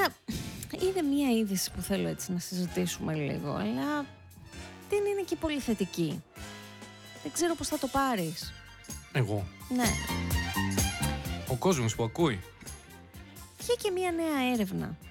Τώρα είναι μια είδηση που θέλω έτσι να συζητήσουμε λίγο, αλλά δεν είναι και πολύ θετική. Δεν ξέρω πώς θα το πάρεις. Εγώ. Ναι. Ο κόσμος που ακούει. Βγήκε μια νέα έρευνα